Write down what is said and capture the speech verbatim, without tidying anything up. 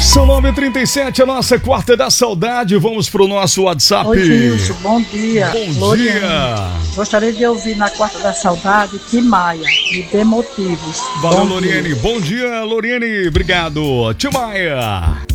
São nove e trinta e sete, a nossa quarta da saudade. Vamos pro nosso WhatsApp. Oi, Gilson, bom dia. Bom Loriane. dia. Gostaria de ouvir na quarta da saudade Tim Maia, me dê motivos. Valeu, Bom Loriane. dia. Bom dia, Loriane. Obrigado. Tim Maia.